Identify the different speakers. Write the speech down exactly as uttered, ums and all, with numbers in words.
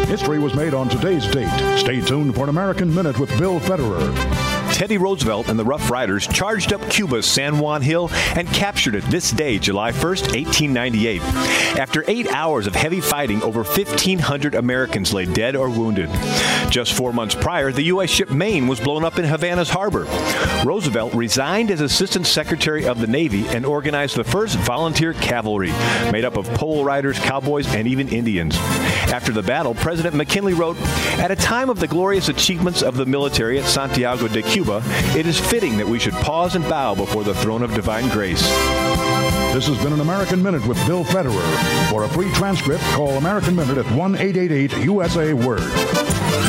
Speaker 1: History was made on today's date. Stay tuned for an American Minute with Bill Federer.
Speaker 2: Teddy Roosevelt and the Rough Riders charged up Cuba's San Juan Hill and captured it this day, July first, eighteen ninety-eight. After eight hours of heavy fighting, over fifteen hundred Americans lay dead or wounded. Just four months prior, the U S ship Maine was blown up in Havana's harbor. Roosevelt resigned as Assistant Secretary of the Navy and organized the first volunteer cavalry, made up of pole riders, cowboys, and even Indians. After the battle, President McKinley wrote, "At a time of the glorious achievements of the military at Santiago de Cuba, it is fitting that we should pause and bow before the throne of divine grace."
Speaker 1: This has been an American Minute with Bill Federer. For a free transcript, call American Minute at one eight eight eight U S A Word.